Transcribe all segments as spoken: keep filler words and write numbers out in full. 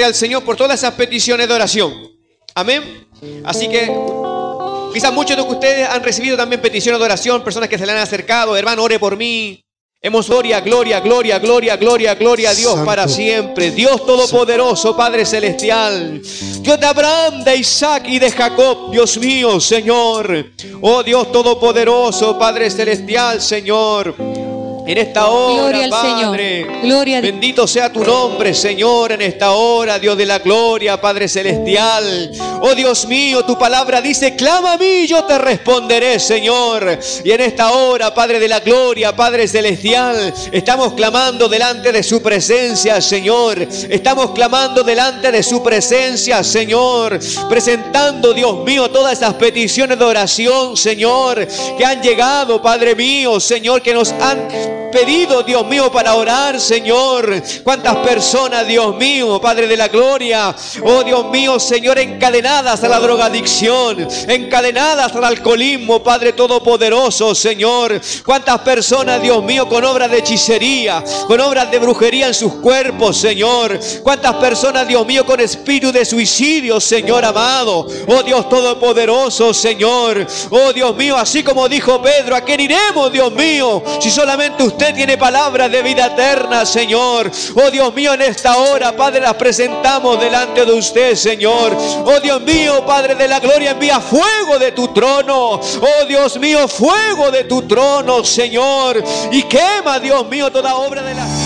Gloria al Señor por todas esas peticiones de oración. Amén. Así que quizás muchos de ustedes han recibido también peticiones de oración, personas que se le han acercado, hermano, ore por mí. Hemos gloria, gloria, gloria, gloria, gloria, gloria a Dios Santo. Para siempre. Dios Todopoderoso, Padre Celestial. Dios de Abraham, de Isaac y de Jacob, Dios mío, Señor. Oh Dios Todopoderoso, Padre Celestial, Señor. En esta hora, gloria al Padre, Señor. Gloria a Dios. Bendito sea tu nombre, Señor, en esta hora, Dios de la gloria, Padre Celestial. Oh Dios mío, tu palabra dice, clama a mí y yo te responderé, Señor. Y en esta hora, Padre de la gloria, Padre Celestial, estamos clamando delante de su presencia, Señor. Estamos clamando delante de su presencia, Señor. Presentando, Dios mío, todas esas peticiones de oración, Señor, que han llegado, Padre mío, Señor, que nos han pedido, Dios mío, para orar, Señor. Cuántas personas, Dios mío, Padre de la gloria, oh Dios mío, Señor, encadenadas a la drogadicción, encadenadas al alcoholismo, Padre Todopoderoso, Señor. Cuántas personas, Dios mío, con obras de hechicería, con obras de brujería en sus cuerpos, Señor. Cuántas personas, Dios mío, con espíritu de suicidio, Señor amado. Oh Dios Todopoderoso, Señor. Oh Dios mío, así como dijo Pedro, ¿a quién iremos, Dios mío, si solamente usted tiene palabras de vida eterna, Señor? Oh Dios mío, en esta hora, Padre, las presentamos delante de usted, Señor. Oh Dios mío, Padre de la gloria, envía fuego de tu trono. Oh Dios mío, fuego de tu trono, Señor, y quema, Dios mío, toda obra de la...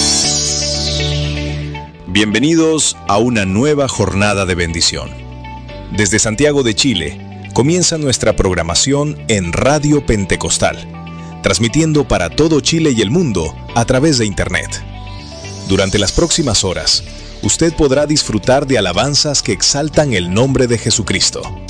Bienvenidos a una nueva jornada de bendición. Desde Santiago de Chile, comienza nuestra programación en Radio Pentecostal, transmitiendo para todo Chile y el mundo a través de Internet. Durante las próximas horas, usted podrá disfrutar de alabanzas que exaltan el nombre de Jesucristo.